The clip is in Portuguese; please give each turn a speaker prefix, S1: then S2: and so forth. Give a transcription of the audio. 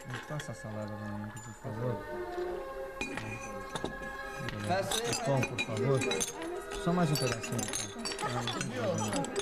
S1: Me passa a salada pra mim, por favor.
S2: Passa aí.
S1: Pão, por favor. Só mais um pedacinho de pão.